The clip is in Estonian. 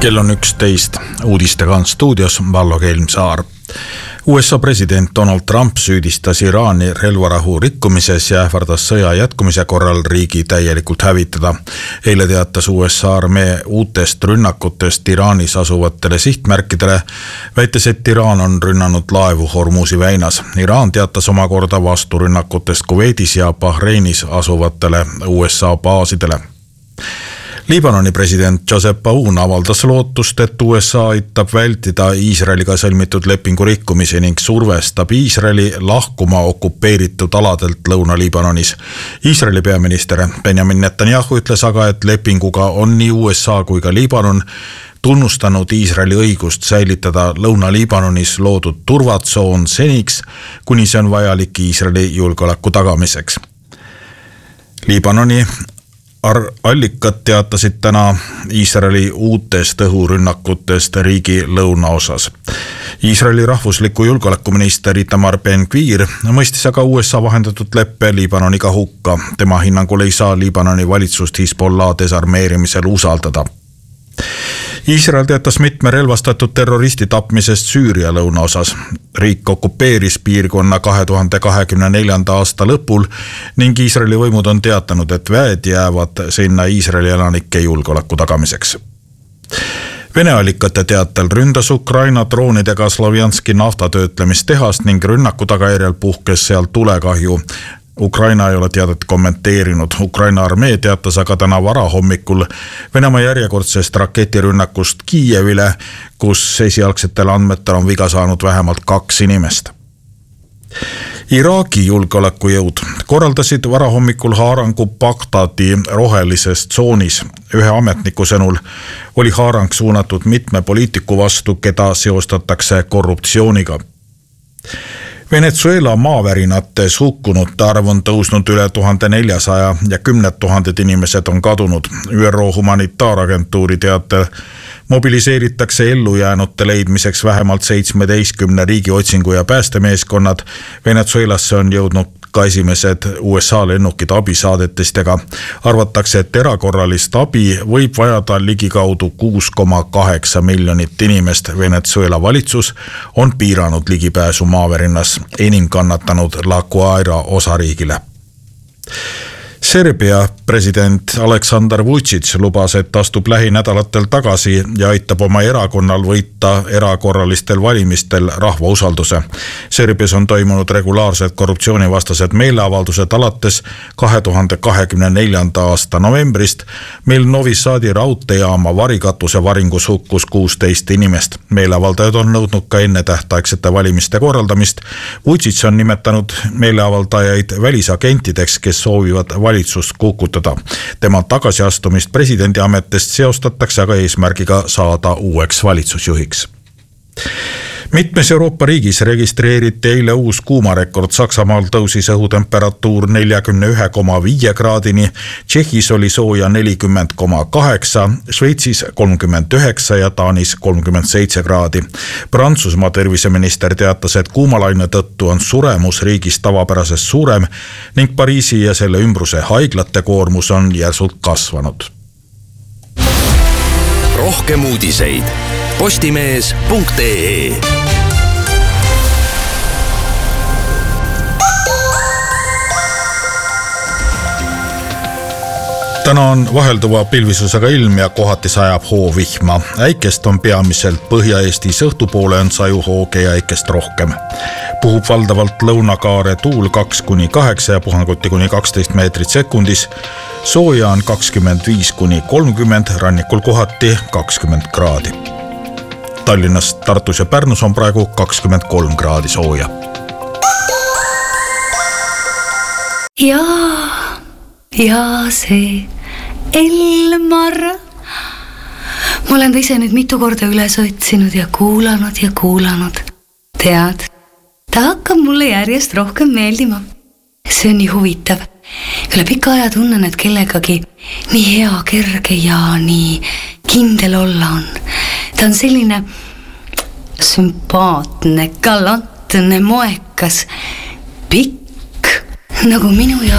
Kell on 11, uudistega on stuudios Vallo Kelmsaar. USA president Donald Trump süüdistas Iraani relvarahu rikkumises ja ähvardas sõja jätkumise korral riigi täielikult hävitada. Eile teatas USA armee uutest rünnakutest Iraanis asuvatele sihtmärkidele, väites, et Iraan on rünnanud laevu Hormuzi väinas. Iraan teatas omakorda vasturünnakutest Kuveidis ja Bahreinis asuvatele USA baasidele. Liibanoni president Joseph Aoun avaldas lootust, et USA aitab vältida Iisraeliga sõlmitud lepingu rikkumisi ning survestab Iisraeli lahkuma okupeeritud aladelt Lõuna-Liibanonis. Iisraeli peaminister Benjamin Netanyahu ütles aga, et lepinguga on nii USA kui ka Liibanon tunnustanud Iisraeli õigust säilitada Lõuna-Liibanonis loodud turvatsoon seniks, kuni see on vajalik Iisraeli julgeoleku tagamiseks. Liibanoni allikad teatasid täna Iisraeli uutest õhurünnakutest riigi lõunaosas. Iisraeli rahvusliku julgeolekuminister Itamar Ben-Gvir mõistis aga USA vahendatud leppe Liibanoniga hukka. Tema hinnangul ei saa Liibanoni valitsust Hezbollah desarmeerimisel usaldada. Iisrael teatas mitme relvastatud terroristi tapmisest Süüria lõunaosas. Riik okupeeris piirkonna 2024. aasta lõpul ning Iisraeli võimud on teatanud, et väed jäävad sinna Iisraeli elanike julgeoleku tagamiseks. Vene allikate teatel ründas Ukraina droonidega Slovjanski naftatöötlemistehast ning rünnaku tagajärjel puhkes seal tulekahju. Ukraina ei ole teadet kommenteerinud. Ukraina armee teatas aga täna varahommikul Venemaa järjekordsest raketirünnakust Kiievile, kus esialgsetel andmetel on viga saanud vähemalt 2 inimest. Iraagi julgeolekujõud korraldasid varahommikul haarangu Bagdadi rohelises tsoonis. Ühe ametniku sõnul oli haarang suunatud mitme poliitiku vastu, keda seostatakse korruptsiooniga. Venezuela maavärinates hukkunute arv on tõusnud üle 1400 ja 10 000 inimesed on kadunud. ÜRO humanitaaragentuuri teatel mobiliseeritakse ellujäänute leidmiseks vähemalt 17 riigi otsingu- ja päästemeeskonnad. Venezuelasse on jõudnud ka esimesed USA lennukid abisaadetistega. Arvatakse, et erakorralist abi võib vajada ligikaudu 6,8 miljonit inimest. Venezuela valitsus on piiranud ligipääsu maavärinas enim kannatanud La Guaira osariigile. Serbia president Aleksandar Vučić lubas, et astub lähinädalatel tagasi ja aitab oma erakonnal võita erakorralistel valimistel rahva usalduse. Serbias on toimunud regulaarsed korruptsioonivastased meeleavaldused alates 2024. aasta novembrist, mil Novi Sadi raudteejaama varikatuse varingus hukkus 16 inimest. Meeleavaldajad on nõudnud ka ennetähtaegsete valimiste korraldamist. Vučić on nimetanud meeleavaldajaid välisagentideks, kes soovivad valitsust kukutada. Tema tagasiastumist presidendi ametist seostatakse aga eesmärgiga saada uueks valitsusjuhiks. Mitmes Euroopa riigis registreeriti eile uus kuumarekord. Saksamaal tõusis õhutemperatuur 41,5 kraadini, Tšehhis oli sooja 40,8, Šveitsis 39 ja Taanis 37 kraadi. Prantsusmaa terviseminister teatas, et kuumalaine tõttu on suremus riigis tavapärasest suurem ning Pariisi ja selle ümbruse haiglate koormus on järsult kasvanud. Rohkem uudiseid postimees.ee. Täna on vahelduva pilvisusega ilm ja kohati sajab hoovihma. Äikest on peamiselt Põhja-Eestis, õhtupoole on sajuhooge ja äikest rohkem. Puhub valdavalt lõunakaare tuul 2-8 ja puhanguti kuni 12 meetrit sekundis. Sooja on 25-30, rannikul kohati 20 kraadi. Tallinnas, Tartus ja Pärnus on praegu 23 kraadi sooja. Ja see Elmar. Ma olen ta ise nüüd mitu korda üles otsinud ja kuulanud. Tead, ta hakkab mulle järjest rohkem meeldima. See on nii huvitav. Üle pika aja tunnen, et kellegagi nii hea, kerge ja nii kindel olla on. Ta on selline sümpaatne, galantne, moekas, pikk nagu minu ja